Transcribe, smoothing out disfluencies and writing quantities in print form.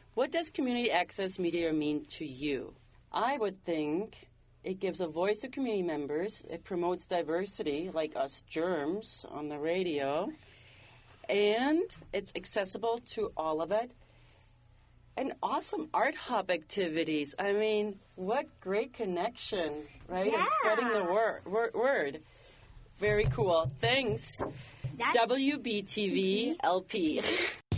What does community access media mean to you? I would think it gives a voice to community members. It promotes diversity, like us germs on the radio. And it's accessible to all of it. And awesome art hub activities. I mean, what great connection, right? Yeah. And spreading the word. Very cool. Thanks. That's WBTV LP.